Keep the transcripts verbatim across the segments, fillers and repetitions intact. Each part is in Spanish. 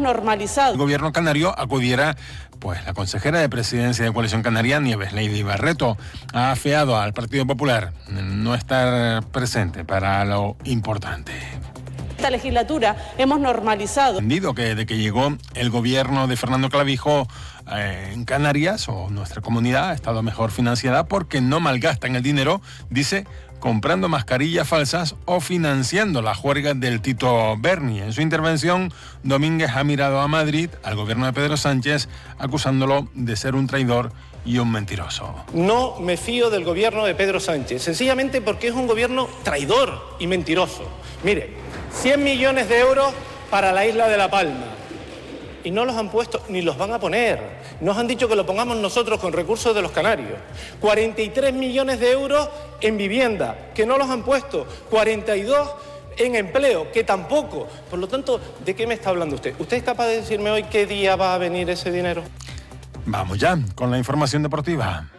normalizado. El gobierno canario acudiera, pues la consejera de Presidencia de Coalición Canaria, Nieves Lady Barreto, ha afeado al Partido Popular no estar presente para lo importante. Esta legislatura hemos normalizado. Entendido que desde que llegó el gobierno de Fernando Clavijo eh, en Canarias, o nuestra comunidad ha estado mejor financiada porque no malgastan el dinero, dice, comprando mascarillas falsas o financiando la juerga del Tito Berni. En su intervención, Domínguez ha mirado a Madrid, al gobierno de Pedro Sánchez, acusándolo de ser un traidor y un mentiroso. No me fío del gobierno de Pedro Sánchez, sencillamente porque es un gobierno traidor y mentiroso. Mire, cien millones de euros para la isla de La Palma. Y no los han puesto, ni los van a poner. Nos han dicho que lo pongamos nosotros con recursos de los canarios. cuarenta y tres millones de euros en vivienda, que no los han puesto. cuarenta y dos en empleo, que tampoco. Por lo tanto, ¿de qué me está hablando usted? ¿Usted es capaz de decirme hoy qué día va a venir ese dinero? Vamos ya con la información deportiva.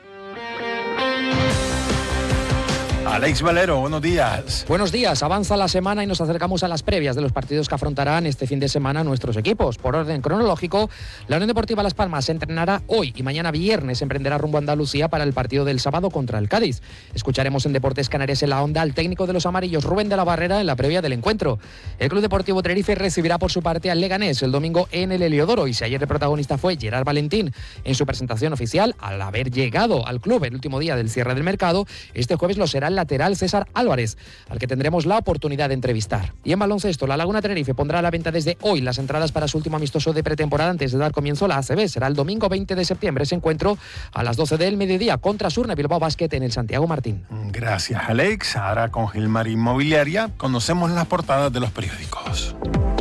Alex Valero, buenos días. Buenos días, avanza la semana y nos acercamos a las previas de los partidos que afrontarán este fin de semana nuestros equipos. Por orden cronológico, la Unión Deportiva Las Palmas se entrenará hoy y mañana viernes emprenderá rumbo a Andalucía para el partido del sábado contra el Cádiz. Escucharemos en Deportes Canarias en la Onda al técnico de los amarillos, Rubén de la Barrera, en la previa del encuentro. El Club Deportivo Tenerife recibirá por su parte al Leganés el domingo en el Heliodoro, y si ayer el protagonista fue Gerard Valentín en su presentación oficial, al haber llegado al club el último día del cierre del mercado, este jueves lo será el lateral César Álvarez, al que tendremos la oportunidad de entrevistar. Y en baloncesto, la Laguna Tenerife pondrá a la venta desde hoy las entradas para su último amistoso de pretemporada antes de dar comienzo a la A C B. Será el domingo veinte de septiembre ese encuentro a las doce del mediodía contra Surne Bilbao Basket en el Santiago Martín. Gracias, Alex. Ahora con Gilmar Inmobiliaria conocemos las portadas de los periódicos.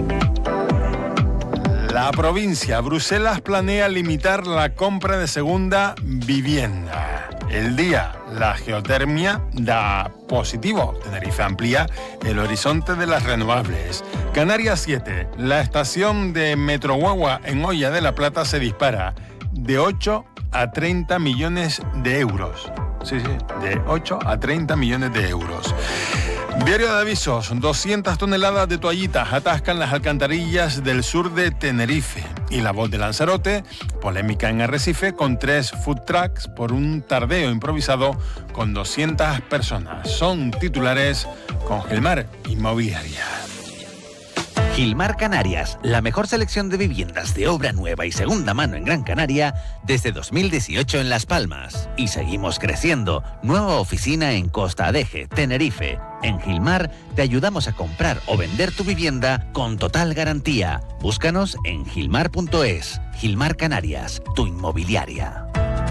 La provincia, Bruselas planea limitar la compra de segunda vivienda. El Día, la geotermia da positivo. Tenerife amplía el horizonte de las renovables. Canarias siete, la estación de Metro Guagua en Hoya de la Plata se dispara de ocho a treinta millones de euros. Sí, sí, de ocho a treinta millones de euros. Diario de avisos, doscientas toneladas de toallitas atascan las alcantarillas del sur de Tenerife. Y La Voz de Lanzarote, polémica en Arrecife con tres food trucks por un tardeo improvisado con doscientas personas. Son titulares con Gilmar Inmobiliaria. Gilmar Canarias, la mejor selección de viviendas de obra nueva y segunda mano en Gran Canaria desde dos mil dieciocho en Las Palmas. Y seguimos creciendo. Nueva oficina en Costa Adeje, Tenerife. En Gilmar te ayudamos a comprar o vender tu vivienda con total garantía. Búscanos en gilmar punto es. Gilmar Canarias, tu inmobiliaria.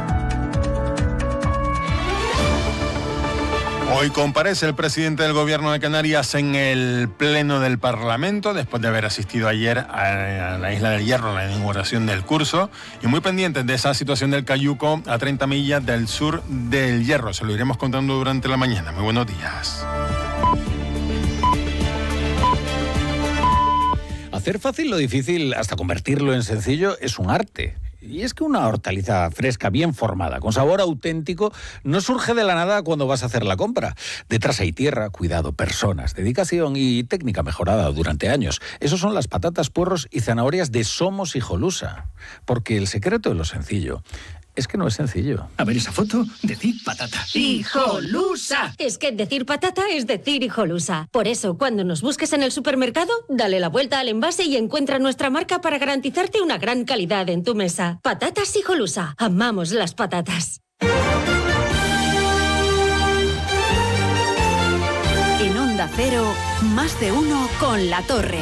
Hoy comparece el presidente del Gobierno de Canarias en el Pleno del Parlamento, después de haber asistido ayer a la Isla del Hierro, a la inauguración del curso, y muy pendientes de esa situación del Cayuco a treinta millas del sur del Hierro. Se lo iremos contando durante la mañana. Muy buenos días. Hacer fácil lo difícil, hasta convertirlo en sencillo, es un arte. Y es que una hortaliza fresca, bien formada, con sabor auténtico, no surge de la nada cuando vas a hacer la compra. Detrás hay tierra, cuidado, personas, dedicación y técnica mejorada durante años. Esos son las patatas, puerros y zanahorias de Somos Hijolusa. Porque el secreto de lo sencillo es que no es sencillo. A ver esa foto, decir patata. ¡Hijolusa! Es que decir patata es decir hijolusa. Por eso, cuando nos busques en el supermercado, dale la vuelta al envase y encuentra nuestra marca para garantizarte una gran calidad en tu mesa. Patatas Hijolusa. Amamos las patatas. En Onda Cero, más de uno con La Torre.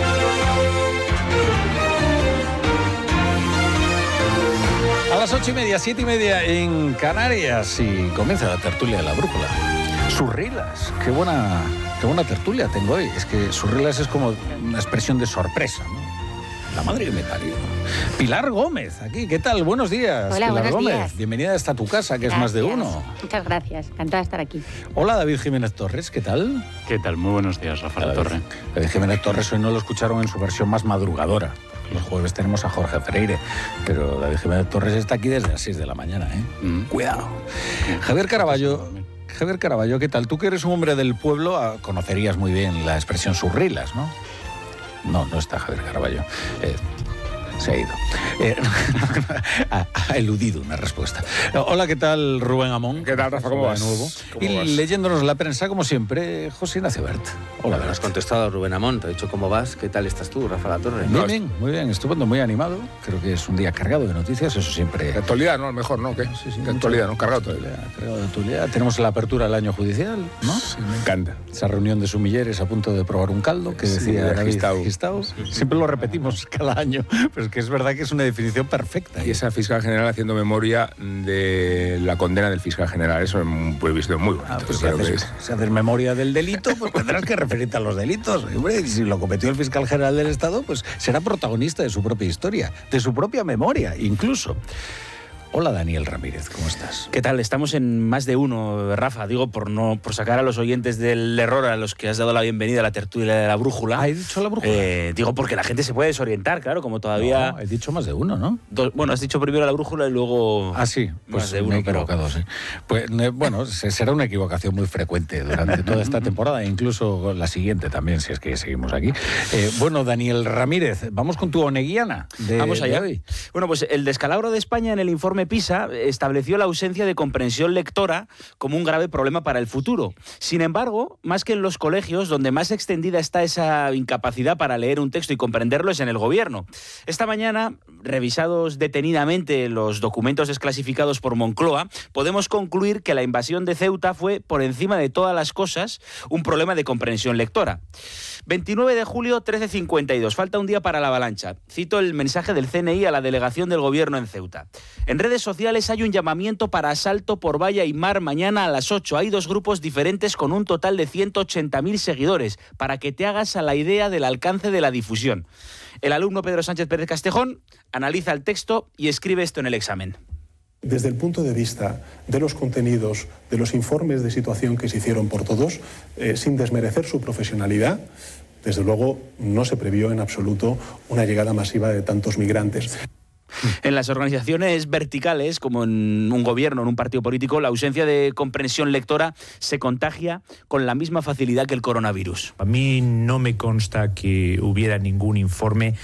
A las ocho y media, siete y media en Canarias y comienza la tertulia de la brújula. Surrilas, qué buena, qué buena tertulia tengo hoy. Es que surrilas es como una expresión de sorpresa, ¿no? La madre que me parió. Pilar Gómez, aquí, ¿qué tal? Buenos días. Hola, Pilar buenos Gómez. días. Bienvenida hasta tu casa, que Gracias. es más de uno. Muchas gracias, encantada de estar aquí. Hola, David Jiménez Torres, ¿qué tal? ¿Qué tal? Muy buenos días, Rafael David, Torre. David Jiménez Torres hoy no lo escucharon en su versión más madrugadora. Los jueves tenemos a Jorge Freire, pero David Jiménez Torres está aquí desde las seis de la mañana, ¿eh? Mm. Cuidado. Mm. Javier Caraballo, Javier Caraballo, ¿qué tal? Tú que eres un hombre del pueblo, conocerías muy bien la expresión surrilas, ¿no? No, no está Javier Caraballo. Eh, se ha ido. Eh, ha, ha eludido una respuesta. Hola, ¿qué tal, Rubén Amón? ¿Qué tal, Rafa? ¿Cómo vas? De nuevo. ¿Cómo y vas? leyéndonos la prensa, como siempre, José Ignacio Bert. Hola, me has contestado, Rubén Amón. Te he dicho cómo vas. ¿Qué tal estás tú, Rafa Latorre? Bien, bien, muy bien. Estupendo, muy animado. Creo que es un día cargado de noticias, eso siempre... De actualidad, ¿no? Mejor, ¿no? ¿Qué? Sí, sí, de actualidad, ¿no? Cargado todo. Cargado de actualidad. Tenemos la apertura del año judicial, ¿no? Sí, me encanta. Esa reunión de sumilleres a punto de probar un caldo que Sí, decía de David Gistau. Gistau. Siempre lo repetimos cada año, pero es que es verdad que es una definición perfecta. Y esa fiscal general haciendo memoria de la condena del fiscal general. Eso es un visto muy bonito. Ah, pues si creo que haces, es. si haces memoria del delito, pues tendrás que referirte a los delitos. Hombre, y si lo cometió el fiscal general del Estado, pues será protagonista de su propia historia, de su propia memoria, incluso. Hola, Daniel Ramírez, ¿cómo estás? ¿Qué tal? Estamos en más de uno, Rafa. Digo, por no por sacar a los oyentes del error a los que has dado la bienvenida a la tertulia de la brújula. ¿Ah, he dicho la brújula? Eh, digo, porque la gente se puede desorientar, claro, como todavía... No, he dicho más de uno, ¿no? Do, bueno, has dicho primero la brújula y luego... Ah, sí, pues más de me uno, he equivocado, pero... sí. Pues, eh, bueno, será una equivocación muy frecuente durante toda esta temporada, e incluso la siguiente también, si es que seguimos aquí. Eh, bueno, Daniel Ramírez, vamos con tu oneguiana de, Vamos allá. de hoy. Bueno, pues el descalabro de España en el informe PISA estableció la ausencia de comprensión lectora como un grave problema para el futuro. Sin embargo, más que en los colegios, donde más extendida está esa incapacidad para leer un texto y comprenderlo es en el gobierno. Esta mañana, revisados detenidamente los documentos desclasificados por Moncloa, podemos concluir que la invasión de Ceuta fue, por encima de todas las cosas, un problema de comprensión lectora. veintinueve de julio, trece cincuenta y dos. Falta un día para la avalancha. Cito el mensaje del C N I a la delegación del gobierno en Ceuta. En redes sociales hay un llamamiento para asalto por valla y mar mañana a las ocho. Hay dos grupos diferentes con un total de ciento ochenta mil seguidores, para que te hagas a la idea del alcance de la difusión. El alumno Pedro Sánchez Pérez Castejón analiza el texto y escribe esto en el examen. Desde el punto de vista de los contenidos, de los informes de situación que se hicieron por todos, eh, sin desmerecer su profesionalidad, desde luego no se previó en absoluto una llegada masiva de tantos migrantes. En las organizaciones verticales, como en un gobierno, en un partido político, la ausencia de comprensión lectora se contagia con la misma facilidad que el coronavirus. A mí no me consta que hubiera ningún informe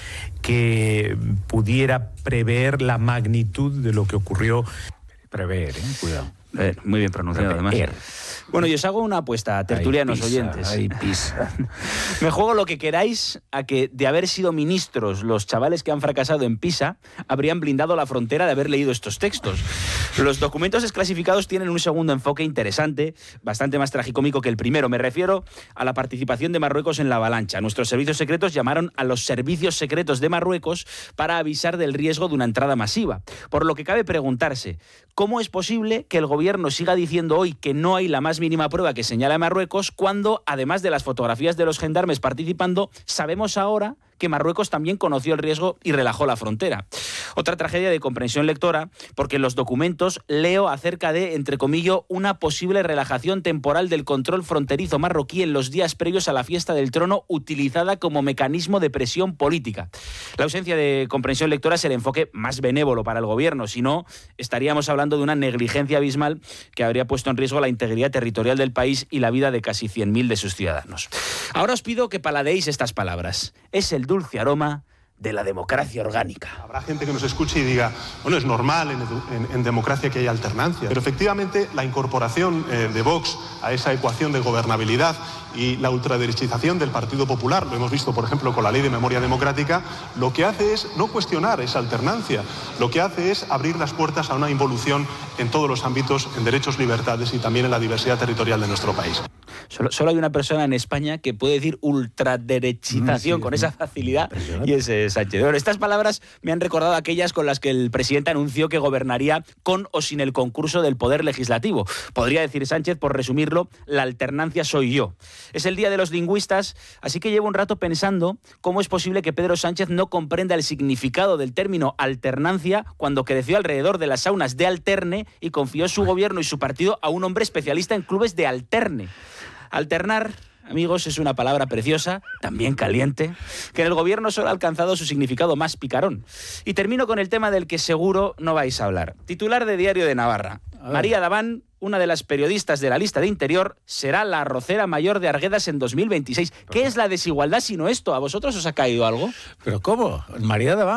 que pudiera prever la magnitud de lo que ocurrió. Prever, ¿eh? Cuidado. Eh, muy bien pronunciado, además. Bueno, yo os hago una apuesta, tertulianos Ay, pisa, oyentes. ay, pisa. Me juego lo que queráis a que, de haber sido ministros los chavales que han fracasado en PISA, habrían blindado la frontera de haber leído estos textos. Los documentos desclasificados tienen un segundo enfoque interesante, bastante más tragicómico que el primero. Me refiero a la participación de Marruecos en la avalancha. Nuestros servicios secretos llamaron a los servicios secretos de Marruecos para avisar del riesgo de una entrada masiva. Por lo que cabe preguntarse, ¿cómo es posible que el gobierno siga diciendo hoy que no hay la más mínima prueba que señala a Marruecos, cuando, además de las fotografías de los gendarmes participando, sabemos ahora que Marruecos también conoció el riesgo y relajó la frontera? Otra tragedia de comprensión lectora, porque en los documentos leo acerca de, entre comillas, una posible relajación temporal del control fronterizo marroquí en los días previos a la fiesta del trono, utilizada como mecanismo de presión política. La ausencia de comprensión lectora es el enfoque más benévolo para el gobierno, si no, estaríamos hablando de una negligencia abismal que habría puesto en riesgo la integridad territorial del país y la vida de casi cien mil de sus ciudadanos. Ahora os pido que paladeéis estas palabras. Es el dulce aroma de la democracia orgánica. Habrá gente que nos escuche y diga, bueno, es normal en, en, en democracia que haya alternancia, pero efectivamente la incorporación eh, de Vox a esa ecuación de gobernabilidad y la ultraderechización del Partido Popular, lo hemos visto por ejemplo con la Ley de Memoria Democrática, lo que hace es no cuestionar esa alternancia, lo que hace es abrir las puertas a una involución en todos los ámbitos, en derechos, libertades y también en la diversidad territorial de nuestro país. Solo, solo hay una persona en España que puede decir ultraderechización sí, con esa facilidad y es eh, Sánchez. Bueno, estas palabras me han recordado aquellas con las que el presidente anunció que gobernaría con o sin el concurso del Poder Legislativo. Podría decir Sánchez, por resumirlo, la alternancia soy yo. Es el día de los lingüistas, así que llevo un rato pensando cómo es posible que Pedro Sánchez no comprenda el significado del término alternancia cuando creció alrededor de las saunas de Alterne y confió su gobierno y su partido a un hombre especialista en clubes de alterne. Alternar, amigos, es una palabra preciosa, también caliente, que en el gobierno solo ha alcanzado su significado más picarón. Y termino con el tema del que seguro no vais a hablar. Titular de Diario de Navarra. María Daván, una de las periodistas de la lista de Interior, será la arrocera mayor de Arguedas en dos mil veintiséis. ¿Qué es la desigualdad sino esto? ¿A vosotros os ha caído algo? ¿Pero cómo? María Daván.